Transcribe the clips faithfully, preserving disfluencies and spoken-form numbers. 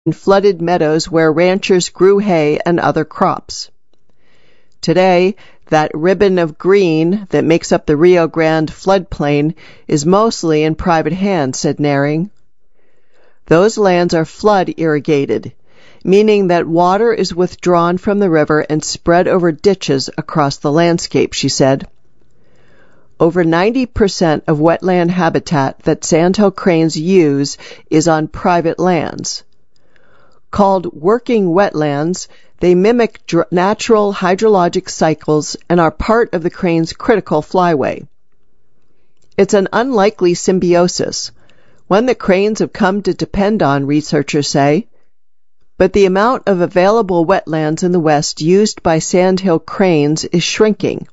in flooded meadows where ranchers grew hay and other crops. Today, that ribbon of green that makes up the Rio Grande floodplain is mostly in private hands, said Naring. Those lands are flood irrigated, meaning that water is withdrawn from the river and spread over ditches across the landscape, she said. Over ninety percent of wetland habitat that sandhill cranes use is on private lands. Called working wetlands, they mimic dr- natural hydrologic cycles and are part of the crane's critical flyway. It's an unlikely symbiosis, one that cranes have come to depend on, researchers say. But the amount of available wetlands in the West used by sandhill cranes is shrinking.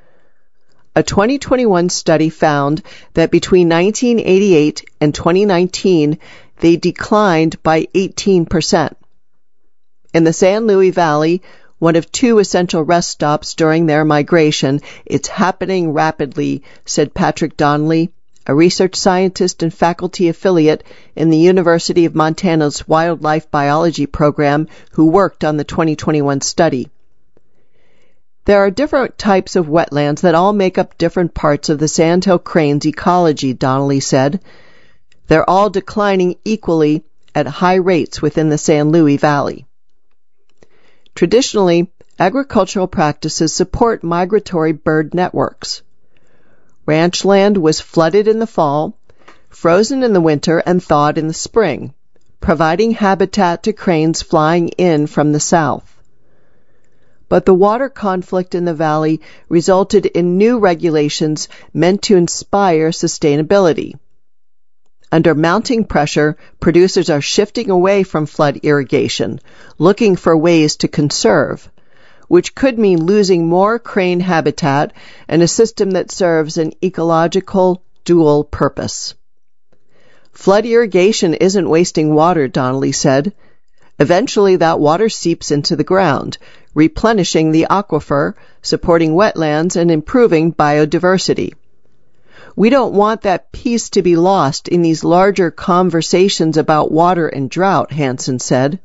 A twenty twenty-one study found that between nineteen eighty-eight and twenty nineteen, they declined by eighteen percent. In the San Luis Valley, one of two essential rest stops during their migration, it's happening rapidly, said Patrick Donnelly, a research scientist and faculty affiliate in the University of Montana's Wildlife Biology program who worked on the twenty twenty-one study. There are different types of wetlands that all make up different parts of the sandhill crane's ecology, Donnelly said. They're all declining equally at high rates within the San Luis Valley. Traditionally, agricultural practices support migratory bird networks. Ranch land was flooded in the fall, frozen in the winter, and thawed in the spring, providing habitat to cranes flying in from the south. But the water conflict in the valley resulted in new regulations meant to inspire sustainability. Under mounting pressure, producers are shifting away from flood irrigation, looking for ways to conserve, which could mean losing more crane habitat and a system that serves an ecological dual purpose. Flood irrigation isn't wasting water, Donnelly said. Eventually, that water seeps into the ground, replenishing the aquifer, supporting wetlands, and improving biodiversity. We don't want that piece to be lost in these larger conversations about water and drought, Hansen said.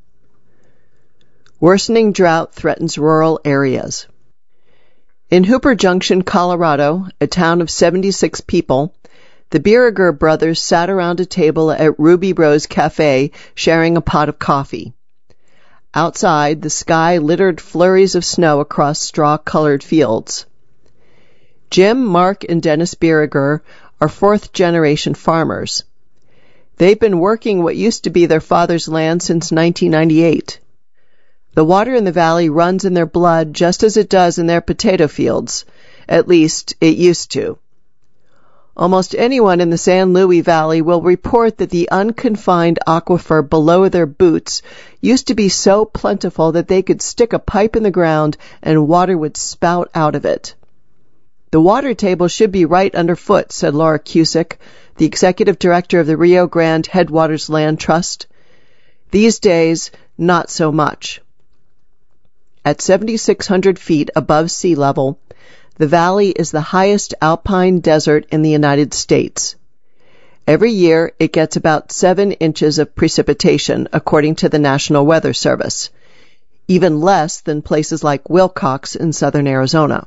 Worsening drought threatens rural areas. In Hooper Junction, Colorado, a town of seventy-six people, the Bieriger brothers sat around a table at Ruby Rose Cafe sharing a pot of coffee. Outside, the sky littered flurries of snow across straw-colored fields. Jim, Mark, and Dennis Bieriger are fourth-generation farmers. They've been working what used to be their father's land since nineteen ninety-eight. The water in the valley runs in their blood just as it does in their potato fields. At least, it used to. Almost anyone in the San Luis Valley will report that the unconfined aquifer below their boots used to be so plentiful that they could stick a pipe in the ground and water would spout out of it. The water table should be right underfoot, said Laura Cusick, the executive director of the Rio Grande Headwaters Land Trust. These days, not so much. At seventy-six hundred feet above sea level, the valley is the highest alpine desert in the United States. Every year, it gets about seven inches of precipitation, according to the National Weather Service, even less than places like Wilcox in southern Arizona.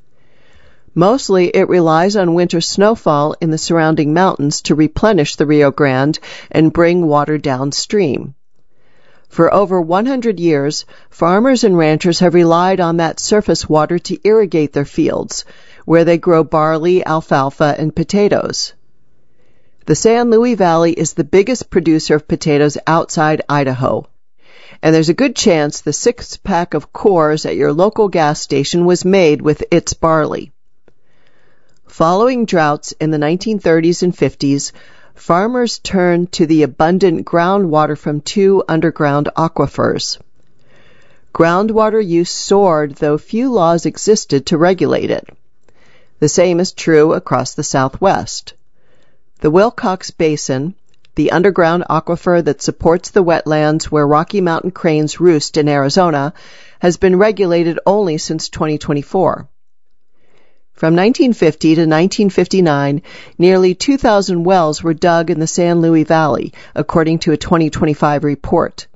Mostly, it relies on winter snowfall in the surrounding mountains to replenish the Rio Grande and bring water downstream. For over one hundred years, farmers and ranchers have relied on that surface water to irrigate their fields, where they grow barley, alfalfa, and potatoes. The San Luis Valley is the biggest producer of potatoes outside Idaho, and there's a good chance the six-pack of Coors at your local gas station was made with its barley. Following droughts in the nineteen thirties and fifties, farmers turned to the abundant groundwater from two underground aquifers. Groundwater use soared, though few laws existed to regulate it. The same is true across the Southwest. The Wilcox Basin, the underground aquifer that supports the wetlands where Rocky Mountain cranes roost in Arizona, has been regulated only since twenty twenty-four. From nineteen fifty to nineteen fifty-nine, nearly two thousand wells were dug in the San Luis Valley, according to a twenty twenty-five report.